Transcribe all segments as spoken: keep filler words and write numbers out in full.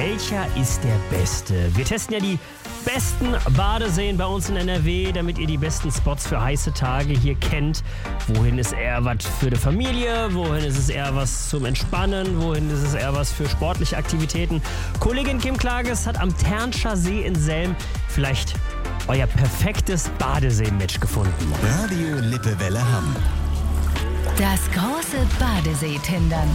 welcher ist der beste? Wir testen ja die besten Badeseen bei uns in N R W, damit ihr die besten Spots für heiße Tage hier kennt. Wohin ist eher was für eine Familie? Wohin ist es eher was zum Entspannen? Wohin ist es eher was für sportliche Aktivitäten? Kollegin Kim Klages hat am Ternscher See in Selm vielleicht euer perfektes Badesee-Match gefunden. Radio Lippewelle Hamm. Das große Badesee-Tindern.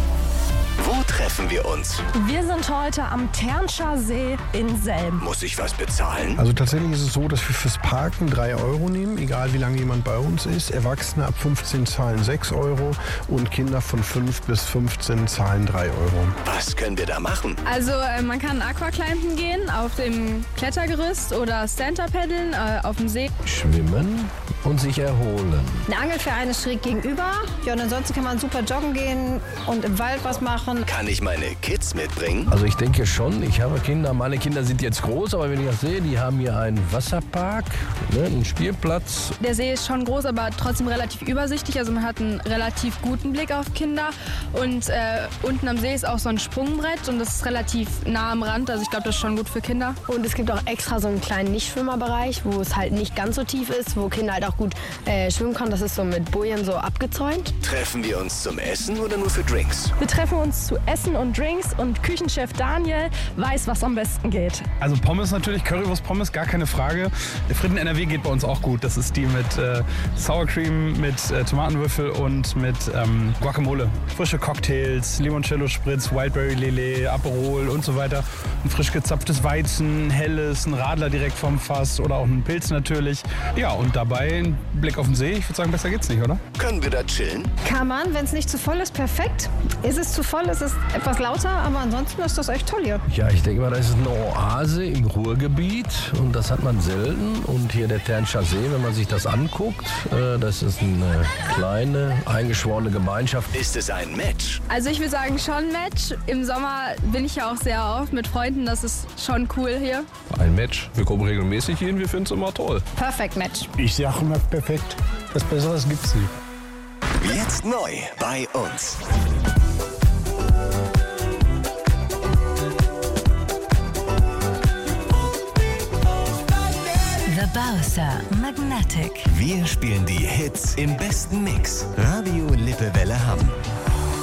Wo treffen wir uns? Wir sind heute am Ternscher See in Selm. Muss ich was bezahlen? Also tatsächlich ist es so, dass wir fürs Parken drei Euro nehmen, egal wie lange jemand bei uns ist. Erwachsene ab fünfzehn zahlen sechs Euro und Kinder von fünf bis fünfzehn zahlen drei Euro. Was können wir da machen? Also äh, man kann Aquaclimben gehen auf dem Klettergerüst oder Stand-Up-Paddeln äh, auf dem See. Schwimmen und sich erholen. Eine Angelverein ist schräg gegenüber. Ja, und ansonsten kann man super joggen gehen und im Wald was machen. Kann ich meine Kids mitbringen? Also ich denke schon, ich habe Kinder, meine Kinder sind jetzt groß, aber wenn ich das sehe, die haben hier einen Wasserpark, ne, einen Spielplatz. Der See ist schon groß, aber trotzdem relativ übersichtlich. Also man hat einen relativ guten Blick auf Kinder. Und äh, unten am See ist auch so ein Sprungbrett und das ist relativ nah am Rand. Also ich glaube, das ist schon gut für Kinder. Und es gibt auch extra so einen kleinen Nichtschwimmerbereich, wo es halt nicht ganz so tief ist, wo Kinder halt auch gut äh, schwimmen können. Das ist so mit Bojen so abgezäunt. Treffen wir uns zum Essen oder nur für Drinks? Wir treffen uns zu Essen und Drinks und Küchenchef Daniel weiß, was am besten geht. Also Pommes natürlich, Currywurst Pommes, gar keine Frage. Fritten N R W geht bei uns auch gut. Das ist die mit äh, Sour Cream, mit äh, Tomatenwürfel und mit ähm, Guacamole. Frische Cocktails, Limoncello Spritz, Wildberry Lillet, Aperol und so weiter. Ein frisch gezapftes Weizen, helles, ein Radler direkt vom Fass oder auch ein Pilz natürlich. Ja, und dabei ein Blick auf den See. Ich würde sagen, besser geht's nicht, oder? Können wir da chillen? Kann man, wenn es nicht zu voll ist, perfekt. Ist es zu voll, ist es etwas lauter, aber ansonsten ist das echt toll hier. Ja, ich denke mal, das ist eine Oase im Ruhrgebiet und das hat man selten. Und hier der Ternscher See, wenn man sich das anguckt, äh, das ist eine kleine, eingeschworene Gemeinschaft. Ist es ein Match? Also ich würde sagen, schon ein Match. Im Sommer bin ich ja auch sehr oft mit Freunden. Das ist schon cool hier. Ein Match. Wir kommen regelmäßig hin, wir finden es immer toll. Perfekt Match. Ich sage immer perfekt. Was Besseres gibt's nicht. Jetzt neu bei uns. The Bowser Magnetic. Wir spielen die Hits im besten Mix. Radio Lippewelle Hamm.